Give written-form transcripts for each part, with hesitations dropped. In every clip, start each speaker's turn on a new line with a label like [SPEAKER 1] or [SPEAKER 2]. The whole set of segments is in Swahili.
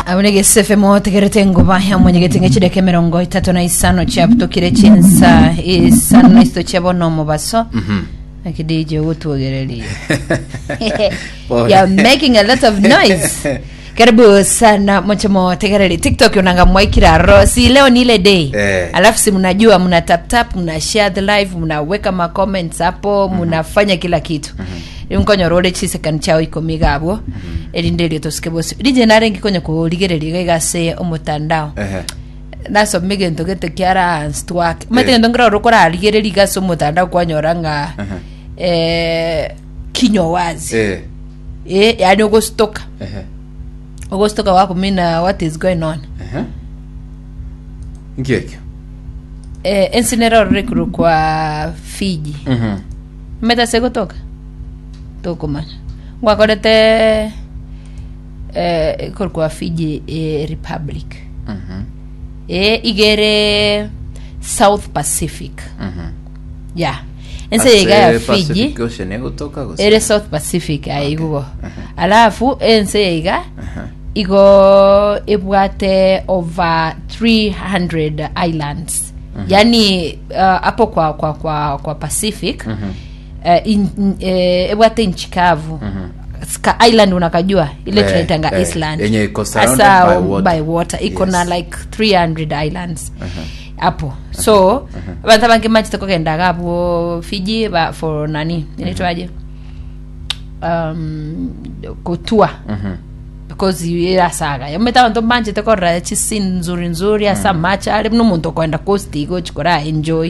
[SPEAKER 1] abonege sefemo tegerete ngoba ya mwenyegetinge chideke 35 chapto kire chinsa isano isto chabono mubaso akidije utuogereli. You're making a lot of noise. Karibu sana mchamo tegereli TikTok unanga mwaikira rosi leo ni ile day. Alafu si mnajua mna tap mna share the live mnaweka ma comments hapo mnafanya kila kitu. Nkonyo role chise kan chao ikomiga abo elindeli toskebosi dije narengi konyo ko ligereli gase omutandao naso mege ntogete kyara stwak mate ndongra rokora ligereli gase omutandao kwanyoranga kinyo wazi yani ogostoka wako mina what is going on
[SPEAKER 2] ngeke
[SPEAKER 1] ensinero rekru kwa Fiji meta segotoka tokomanya ngwakorete kwa Fiji Republic igere South Pacific yeah ense ya Fiji ere South Pacific aigugo alafu ense igo ibwate over 300 islands yani hapo kwa Pacific ebwate inchikavu ska island unakajua ile tunaitanga Island
[SPEAKER 2] yenye iko surrounded
[SPEAKER 1] by water iko na like 300 islands hapo so abantu bange match toko kenda gabo Fiji ba for nani inaitwaje kutua because ira saga yameta ndo manje toko ra chisi nzuri asa match ali n'umuntu kwenda coast igo chikora enjoy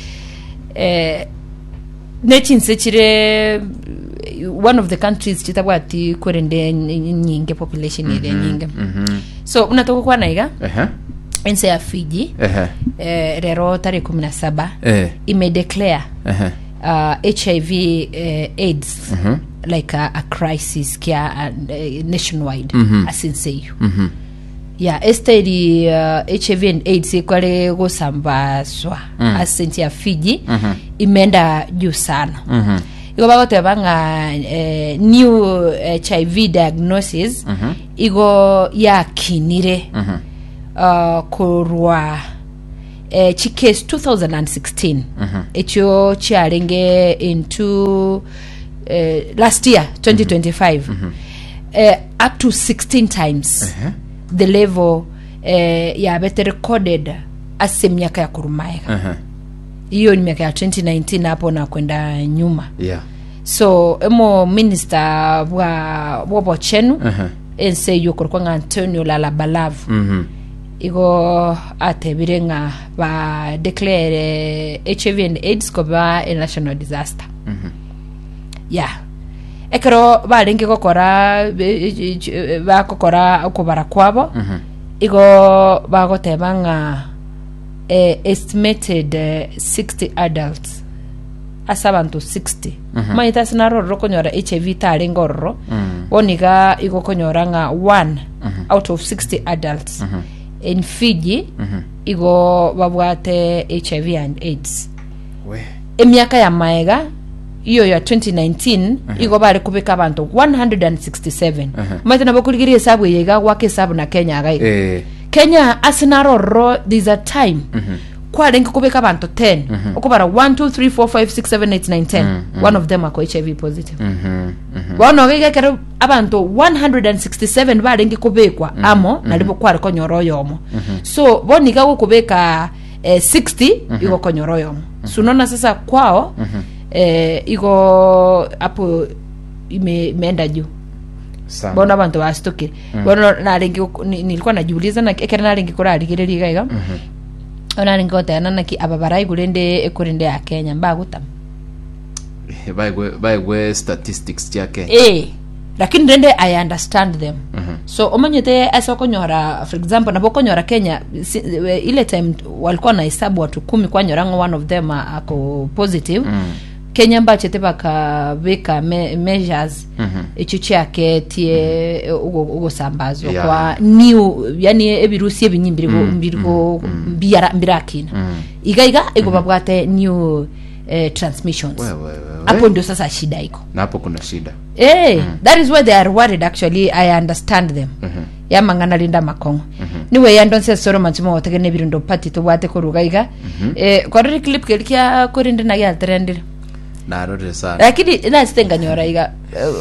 [SPEAKER 1] nechinse chire one of the countries chitabwati korende nyinge population ile nyinge so unatoka kwa naiga ense ya Fiji rero tarehe 17 imedeclare HIV AIDS like a crisis kia nationwide asinseyo yeah esteri HIV and AIDS kwale gosambazwa asenti ya Fiji imenda juu sana igo bagote banga new HIV diagnosis igo ya kinire kurwa chikes 2016 echo chiarenge into last year 2025 up to 16 times the level ya better recorded as miaka ya kurumaika hiyo ni miaka ya 2019 hapo na kwenda nyuma so emo minister wa Bochenu ense yokorwa Antonio Lalabalavu igo atebirenga ba declare HIV and AIDS ko ba a national disaster ekero balenge gokora bakokora okubara kwabo igo bagotebanga estimated 60 adults asabantu 60 maita sinaro rokonyora HIV tare ngorro woniga igo konyoranga 1 out of 60 adults in Fiji igo babwate HIV and AIDS emiaka ya maega iyo ya 2019 igo bari kubika abantu 167 maita nabokuligiria hesabu yega wake hesabu na Kenya agaiga Kenya asinaro ro there's a time kwa lengi kubeka abantu 10 okubara 1 2 3 4 5 6 7 8 9 10 one of them are HIV positive wana wega kero abantu 167 balengi kubekwa amo nalibo kwari konyoro yomo so boniga kubeka 60 igo konyoro yomo sunona sasa kwao igo hapo imeenda juu bona abantu bastoke bona nalengi nilikuwa najiuliza na kera nalengi kora ligereli gaiga ona ningota na naki ababarai gurende ekurende ya Kenya mbagutam
[SPEAKER 2] baigwe statistics yake
[SPEAKER 1] lakini rende I understand them so omanyete asokonyora for example nabokonyora Kenya ile time walikuwa na hesabu watu 10 kwa nyoranga one of them ako positive Kenya mbachete baka beka measures echuchi yake tie ugo sambazo kwa new yani ebirusi ebinyimbirgo mbirakina igaiga ego babwate new transmissions hapo ndio sasa shida iko
[SPEAKER 2] na hapo kuna shida
[SPEAKER 1] that is why they are worried actually I understand them ya mangana Linda Makongo niwe yandonse soro manchimo otegene birundo pati to wate ko rugaiga korri clip kelkia korinde na ya trendire
[SPEAKER 2] narore sana
[SPEAKER 1] lakini ina sitenganyora iga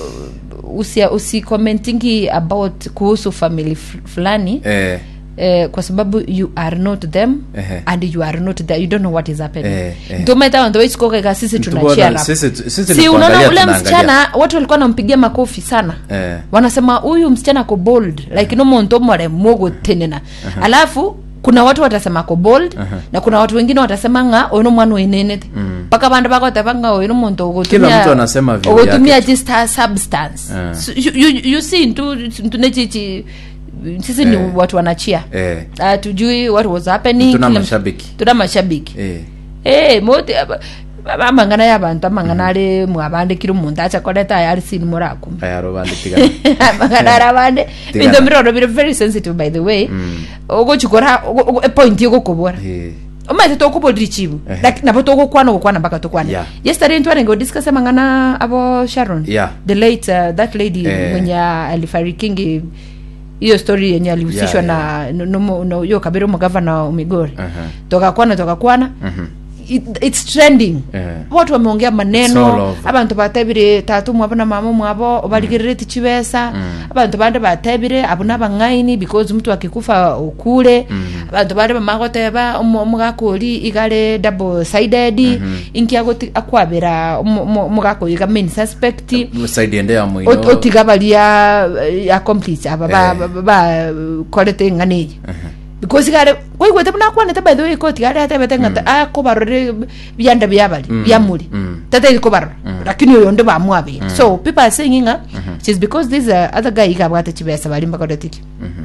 [SPEAKER 1] usi commenting about kuhusu family fulani kwa sababu you are not them and you are not there, you don't know what is happening ndometa wando isikoka ka sisi tunachia si unaona ule msichana watu walikuwa wanampigia makofi sana wanasema huyu msichana ko bold like no monto more mogo tenena alafu kuna watu watasema ko bold na kuna watu wengine watasema nga ono mwana wenene paka bandu bako tabanga ono monto
[SPEAKER 2] gotumia kila mtu anasema vile yake
[SPEAKER 1] gotumia just substance so, you see into nechichi sisi ni watu wanachia tujui what was happening tuna mashabiki mote amangana y'abantu amangana ari mwabandikira umuntu acha koleta yari sin murako
[SPEAKER 2] ayarobandikira
[SPEAKER 1] amangana arabande bindo miroro bire very sensitive by the way ogo chukora point yo gukobora omaze to kubodri chibu like nabo to gukwana mpaka to kwana yesterday ntwane ngo discuss amangana abo Sharon the late that lady mwenye alifariki hiyo story yenye alihusishwa na no yo kabiro mgavana wa Migori toka kwana it's trending watu wameongea maneno abantu batebire tatu mwabona mama mwabo obaligirire tichibesa abantu bande batebire abuna bangaini because mtu akikufa ukule abantu bande bamagoteba omugakoli igale double sided inkiagoti akwabera omugakoli ga main suspect
[SPEAKER 2] side ende ya moino
[SPEAKER 1] otigabalia accomplice aba kolete ngani because gare koi kwete buna kwana ta by the way ko tigare ata betengata ko barore byanda byabali byamuli tata iko barora lakini yo ndo bamwabe so people are saying just because this other guy ikabwata chibesa bali mbaka tiki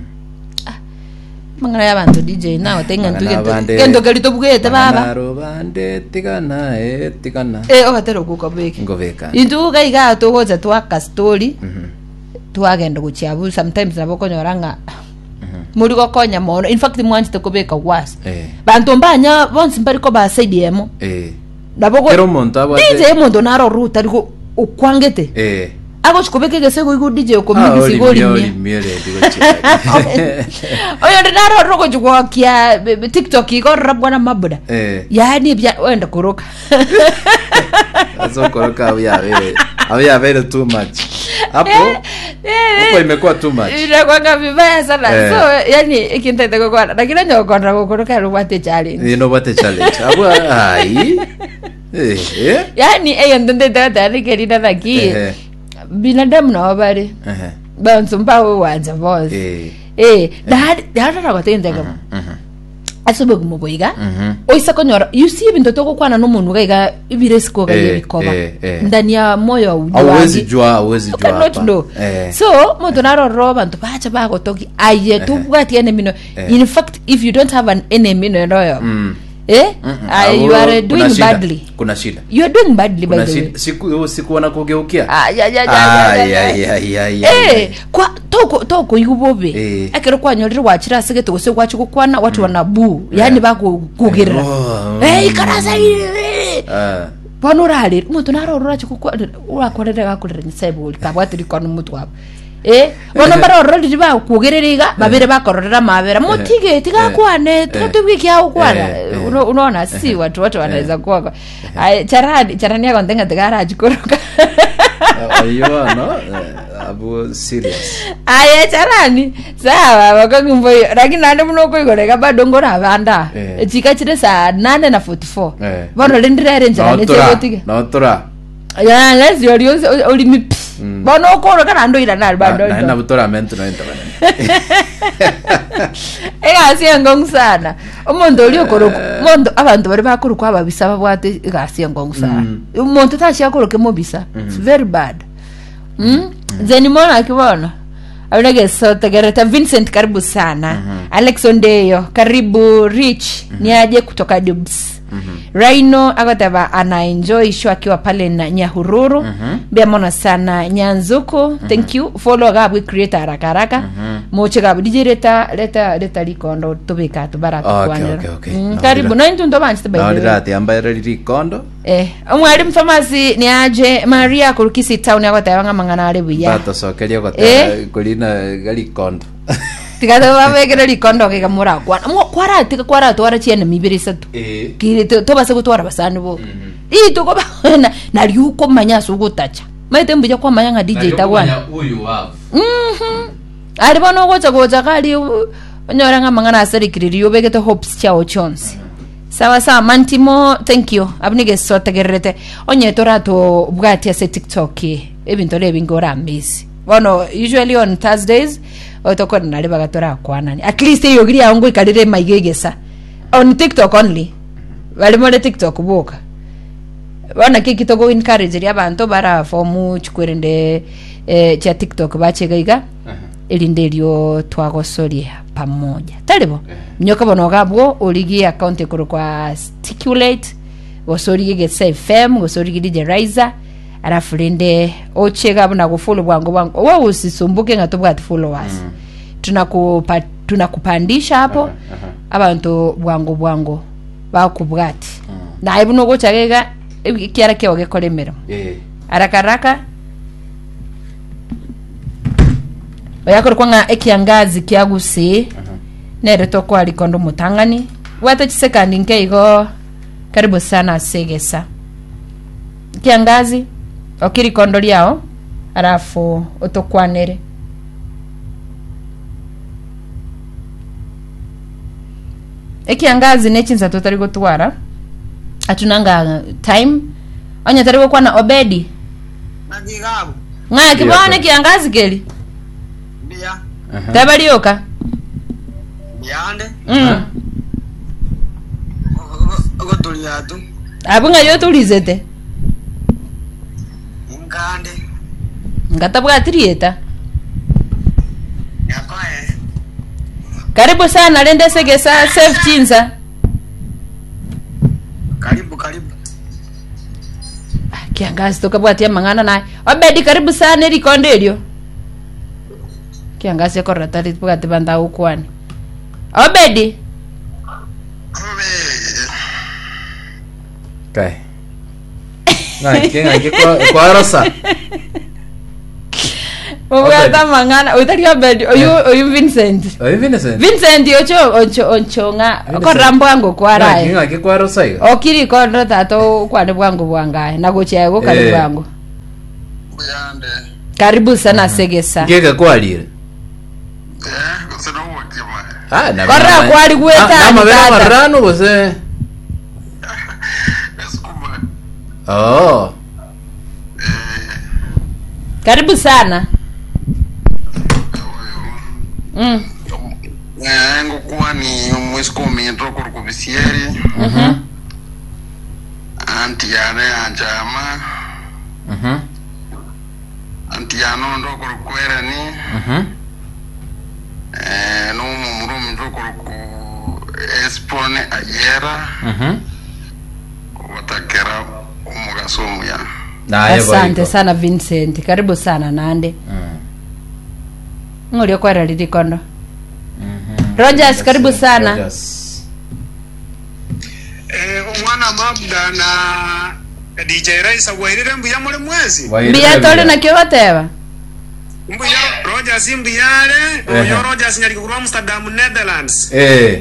[SPEAKER 1] mangana yabantu DJ nawe tenga ntugento kendo galito bugete baba
[SPEAKER 2] bande tigana
[SPEAKER 1] okatero kukobeke
[SPEAKER 2] ngobeka
[SPEAKER 1] intuga iga to goza twaka story twagenda guchiabu sometimes nabokonyoranga muri gokonya mono in fact mwanjite kubeka was bantu mbanya bonse mbariko ba CDM nabogo
[SPEAKER 2] pero montaba
[SPEAKER 1] DJ mondo naro ruta ariko ukwangete ago chikobeke gese go DJ ko mimi sigoli
[SPEAKER 2] miere digochi
[SPEAKER 1] oyo naro roko jugwa kia TikTok iko rabwana mabuda yani bya wenda kuroka
[SPEAKER 2] azo kuroka abia very too much hapo imekuwa too much
[SPEAKER 1] inakuwa vibaya sana so yani ikintete kwa lakini nyokondra kuroka rubate challenge
[SPEAKER 2] bate challenge hapo ai
[SPEAKER 1] yani ndende tata kerina daki binadamu na wabare bantu mpawe wanja boss dada watende kama asubo kumuboiga oisa konyora you see ibintu to kwana no muntu gaiga ibiresiko ga yebikoba ndani ya moyo
[SPEAKER 2] uwezi jua
[SPEAKER 1] so muntu naroro bantu bacha bagotoki aye tubwati enemy in fact if you don't have an enemy no you are doing badly
[SPEAKER 2] kuna shida
[SPEAKER 1] you are doing badly by the way
[SPEAKER 2] siku wana kugeukia
[SPEAKER 1] kwa toko yubobe akero kwanyorire wachira sige to gose kwachi kukwana watu wanabu yani bakugirira ikaraza panorale muntu narorora chikukwa urakorera gakurira nisebuli kabwatiri kwa mutu wabo ono barorora diba kugereriga babere bakorora mabera mutige tigakwane tutubiki au kwana unaona si watu wanaweza kuwa charani yako ndenga tegara jikoroka
[SPEAKER 2] ayo no abu serious
[SPEAKER 1] charani sawa bakagumbo lakini nande munoko igoreka badongora abanda chika chire saa 8:44 bono lendirere njane chegotige
[SPEAKER 2] notora
[SPEAKER 1] ya let's your olimi bono okoro kana ndo ira nali bando
[SPEAKER 2] na butora mento no enta bana
[SPEAKER 1] gasi ngong sana omuntu oli okoro mondo abantu bari bakuru kwa babisaba bwate gasi ngong sana umuntu tashi akoroke mobisa it's very bad zeni mona akibona awege sote gereta Vincent karibu sana Alex Ondeyo karibu Rich ni aje kutoka Dubs Rhino akoteba ana enjoy show akiwa pale na Nyahururu. Bia mona sana Nyanzuku. Thank you. Follow gabu creator haraka. Moche gabu leta likondo tubika tubara
[SPEAKER 2] Okay.
[SPEAKER 1] karibu no into ndo banchi tebe.
[SPEAKER 2] Naulirati ambaye likondo.
[SPEAKER 1] Omwali mfamasi ni aje Maria kurukisi town akoteba ngamangana ale buya.
[SPEAKER 2] Bato sokelia koteba kulina likondo.
[SPEAKER 1] Tikada wabegera likondo kekamura kwara twara chiene mibiri satu kiri to base gutwara basani bo to ba na ryuko manyaso gutacha maite mbija kwa manyanga DJ tagwana
[SPEAKER 2] uyu wavu
[SPEAKER 1] ari bono gocha kali onyoranga mangana asarikiri yobegete hopes chao chons sawa mantimo thank you abnige sotegerete onye torato bwati ase TikTok ebinto lebingora mbisi bono usually on Thursdays otoko nale bagatora kwanani at least iyo giri yangu ikalire maigegesa on TikTok only wale mole TikTok boka wana kiki go encourage ri abantu bara fomu chikwerende cha TikTok bachegaiga elindelio twagosoria pamoja talibo nyoka bono gabwo oligi account kuru kwa Sticulate gosori getse FM gosori DJ Riser arafu lende ochega buna kufollow bwangu wewe usisumbuke ngatobwa ati followers tunakupandisha hapo abantu bwangu bakubwati na ibuno gochagega kiara kyo gekolemero haraka bayakora kwanga ekiangazi kiagusi nere toko alikondo mutangani wata chisekandi nkeigo karibu sana segesa kiangazi okiri kondo liao arafu otokwanere ekiangazi nechinza totari gotwara atunanga time onya tari kwa na Obedi
[SPEAKER 3] nagigabu
[SPEAKER 1] ngaya kibone kiangazi keli
[SPEAKER 3] bia
[SPEAKER 1] tabalioka
[SPEAKER 3] yande ogotuliatu
[SPEAKER 1] abunga yotulizete
[SPEAKER 3] ngande
[SPEAKER 1] ngatabwa trieta
[SPEAKER 3] yakoe
[SPEAKER 1] karibu sana lende segesa save chinza
[SPEAKER 3] karibu
[SPEAKER 1] kiangazi tokabwatia mangana naye Obedi karibu sana likondelio kiangazi yakora tali bwati banda ukwani Obedi
[SPEAKER 2] kai ngai kwa rosa
[SPEAKER 1] Obata mangana utari Obedi oyu Vincent ocho nga korambo yango kwara
[SPEAKER 2] ngai kwa rosa
[SPEAKER 1] okiri kondra tato kwande bwangu bwangaye nagochego karibu bwangu
[SPEAKER 3] yande
[SPEAKER 1] karibu sana segesa
[SPEAKER 2] ngeke kwalire
[SPEAKER 3] kusema wakima
[SPEAKER 2] na
[SPEAKER 1] korra kwali gweta
[SPEAKER 2] na mabera marrano bose
[SPEAKER 1] karibu sana
[SPEAKER 3] ngo kwani mwiskomento kurukubisieri antiane anjama antiano ndo kurukwerani no mumurum ndo kuruku espone ayera watakera umugasomu ya
[SPEAKER 1] asante sana Vincent karibu sana nande ngolio kwara lilikondo Rogers karibu sana
[SPEAKER 3] umwana mabda na DJ Raisa wairire mbuya mule mwezi
[SPEAKER 1] mbiya tole na kiwateba
[SPEAKER 3] mbuya Rogers mbiyale oyo Rogers nyali ku Amsterdam Netherlands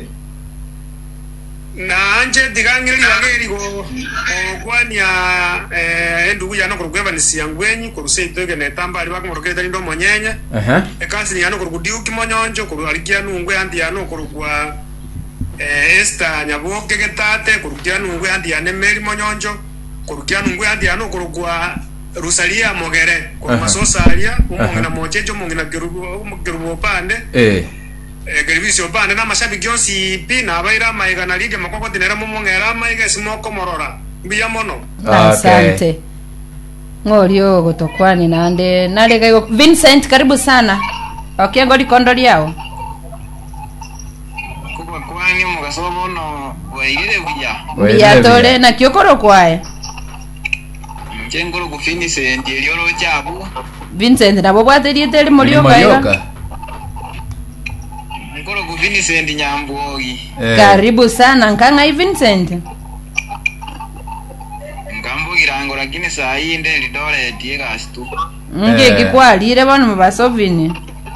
[SPEAKER 3] na anje digangeli yageri go kwanya endugu yana ko kweva nisiyangwenyi ko ruseitoge netamba ali bakumuroketa ndo monyenye ekasi ni yana ko kudiuki monyonjo ko alikia nungwe andi yana ko kwa esta nyaboke getate ko rukia nungwe andi yana meri monyonjo ko rukia nungwe andi yana ko kwa Rusalia mogere ko masosalia umongena mochecho mongena gerubo pande Gervisio bane na mashabiki yonsi pina abaira maiga na liga makoko tinera mumongera maiga simoko morora mbiya mono
[SPEAKER 1] asante ngolio gotokwani nande nalega yo Vincent karibu sana okiengo likondo liao
[SPEAKER 3] kwa
[SPEAKER 4] ni mugasobo no waigire buya.
[SPEAKER 1] Mbia tole na kyokoro kwae.
[SPEAKER 4] Chengoro ku Vincent elioro chabu.
[SPEAKER 1] Vincent nabo bwaterie tele mulio kaiga.
[SPEAKER 4] Ngoro ku Vincent Nyambogi.
[SPEAKER 1] Karibu sana nkanga Vincent.
[SPEAKER 4] Ngambo irango lakini saa hii ndio lidole tiega stu.
[SPEAKER 1] Nge kikwalire bana mubasovini.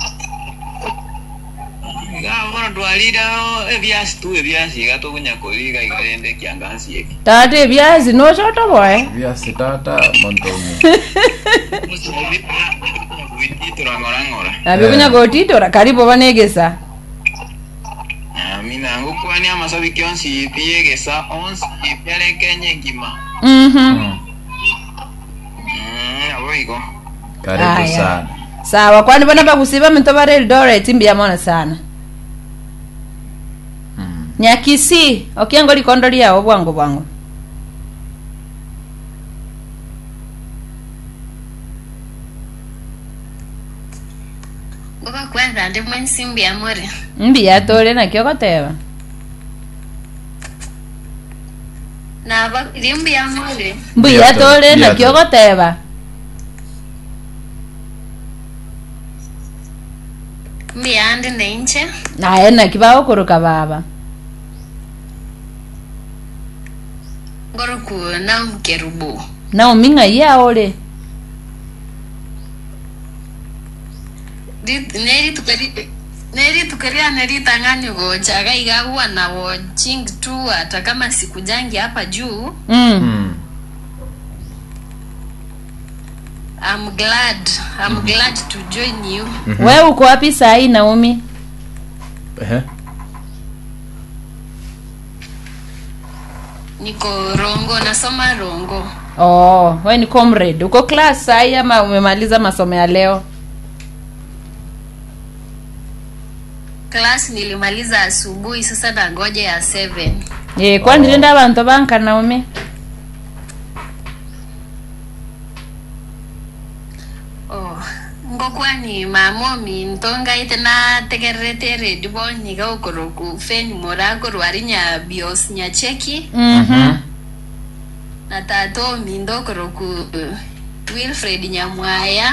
[SPEAKER 4] Ngabona twalira ebyasi tu ebyasi gato kunyakoliga igalende kyangansi yeki.
[SPEAKER 1] Tate ebyasi no choto boy.
[SPEAKER 2] Ebyasi tata montomi.
[SPEAKER 1] Abi kunyagotito karibu banegesa.
[SPEAKER 4] Mina ngukwani amasabi kyonsi piegesa 11 ipele kenye ngima. Aboiko.
[SPEAKER 2] Karibu sana.
[SPEAKER 1] Sawa kwani bana bakusiba mintobare Eldoret mbia mona sana. Nyakisi okiango likondo lyao bwangu.
[SPEAKER 5] Baba kwenda ndi mwensi mbia more.
[SPEAKER 1] Mbia tole na kyokoteba.
[SPEAKER 5] Na ba mbia more.
[SPEAKER 1] Mbia tole na kyokoteba.
[SPEAKER 5] Mbia andi nenche.
[SPEAKER 1] Na ena kibao kuruka baba.
[SPEAKER 5] Ngoroku na mkerubu.
[SPEAKER 1] Na uminga ya ole.
[SPEAKER 5] Neri tukaria neri tangani goja gaiga huwa na watching tu hata kama sikujangi hapa juu. I'm glad to join you.
[SPEAKER 1] Wewe uko wapi saa hii Naomi?
[SPEAKER 5] Niko Rongo, nasoma Rongo.
[SPEAKER 1] Oh, wewe ni comrade. Uko class saa hii ama umemaliza masomo ya leo?
[SPEAKER 5] Class nilimaliza asubuhi, sasa na ngoja ya 7.
[SPEAKER 1] Kwani nenda abantu banka Naomi?
[SPEAKER 5] Ngokwani mamomi ntonga itena tegerete redibo niga ukoroku feni morago rwarinya bios nya cheki. Na tato mindo koroku Wilfred Nyamwaya.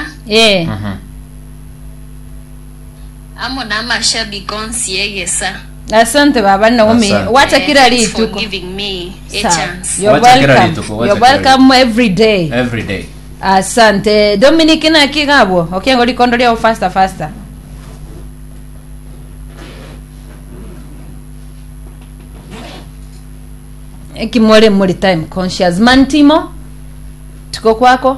[SPEAKER 5] Amo na mashabi konsi egesa.
[SPEAKER 1] Asante baba Naomi. Wacha kila litu.
[SPEAKER 5] Giving me a chance.
[SPEAKER 1] You're welcome every day.
[SPEAKER 2] Every day.
[SPEAKER 1] Asante Dominic na kigabo okiango likondo lya faster ekimole muri time conscious Mantimo tuko kwako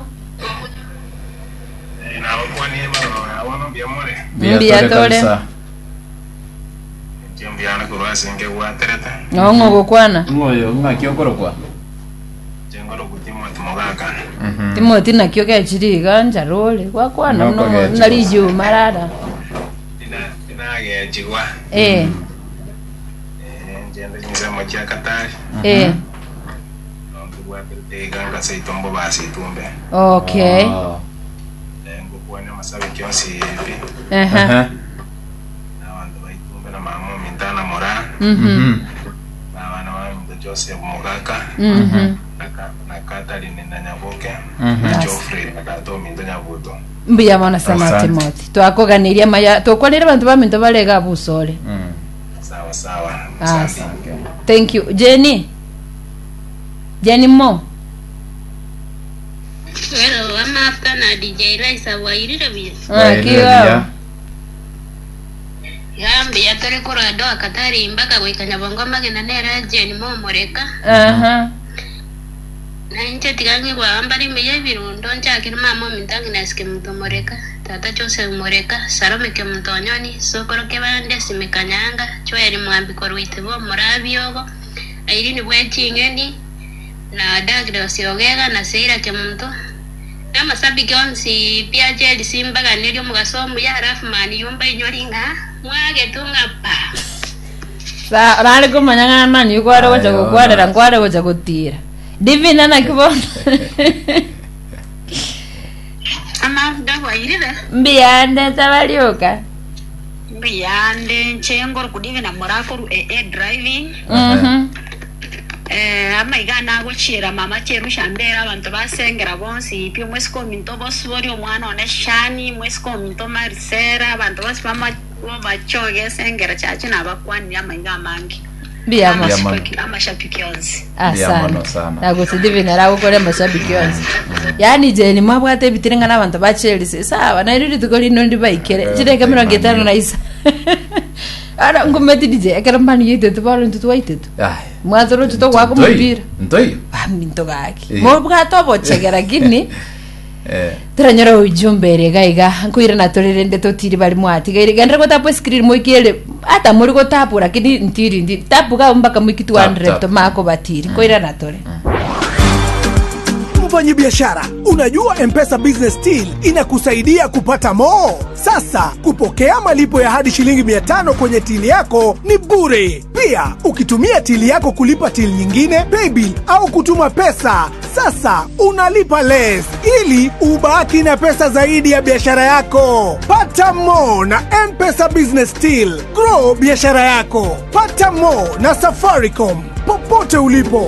[SPEAKER 3] na kwani wana bia more
[SPEAKER 1] mbia tole
[SPEAKER 3] jembiana kurwasi nge watereta
[SPEAKER 1] ngo gokwana
[SPEAKER 2] ngoyo ngakiokoro
[SPEAKER 3] jengoro kutimo timogaka
[SPEAKER 1] Timothy na kyo ke chiriga njarole kwakwana no naliju marara
[SPEAKER 3] ina ge jigwa jende ngiza mocha katari ndo wapi ganga saitombo basi tumbe
[SPEAKER 1] okay
[SPEAKER 3] ngo kuona masabe kionsi hivi na wanda baitumbe na mamu mintana mora na wana wa mdo Joseph Mogaka na Catherine na Nyaboke na Geoffrey akato mindo Nyabuto
[SPEAKER 1] mbia mwana sama Timothy twakoganiria maya tokwanira bantu baminto balega busole
[SPEAKER 3] sawa
[SPEAKER 1] thank you Jenny Mo
[SPEAKER 5] Well, I'm after na DJ Raisa wairire bia
[SPEAKER 1] kiwa
[SPEAKER 5] Yambi yatore kurado akatari mpaka gwikanya bongoma gena nera Jenny Mo moreka na nje tigangi kwa ambari meye birundo nchakira mama mintangi nasike mtu moreka tata Joseph moreka Salome ke mtonyoni sokoro ke bande simekanyanga chweri mwambi ko ruitebo morabiogo airini bwechingeni na dagra siogega na seira ke mtu na masabiki onsi pia jeli simbaga nilio mugasomu ya rafu mani yumba inyoringa mwage tunga pa
[SPEAKER 1] sa rale ko manyanga mani yukwara wacha kukwara ngwara wacha kutira divina na kibona
[SPEAKER 5] ama dawa irida
[SPEAKER 1] mbia nda tabalioka
[SPEAKER 5] Biyande nchengor kudive na morako driving. Ama igana guchira mama cheru shandera abantu basengera bonsi pyo mwesiko minto bosori omwana oneshani mwesiko minto marisera abantu basipama bachoge sengera chachi nabakwani amaiga mangi biyama amashabiki yonzi
[SPEAKER 1] sana nagusidive narago kore amashabiki yonzi yani je ni mwabwate bitirenga nabantu ba Chelsea sawa na iriri tukoli nondi baikere chireke 50 na isa ara ngometi DJ akarambani yete tubalo ntutwaitetu mwazoro tutogwa ko mupira
[SPEAKER 2] ntoyo
[SPEAKER 1] minto gaki mo bwato bochegera gini Tranyora ujumbere gaiga nkuira na torerende totiri bali mwati gaire gandra ko tapo screen mo ikele ata muri ko tapo lakini ntiri ndi tapo ga mpaka mwikitu 100 to mako batiri koira na tore.
[SPEAKER 6] Mfanyi biashara, unajua M-Pesa Business Till inakusaidia kupata more. Sasa kupokea malipo ya hadi shilingi 500 kwenye till yako ni bure. Pia ukitumia till yako kulipa till nyingine, paybill au kutuma pesa, sasa unalipa less ili ubaki na pesa zaidi ya biashara yako. Pata more na M-Pesa Business Till. Grow biashara yako. Pata more na Safaricom popote ulipo.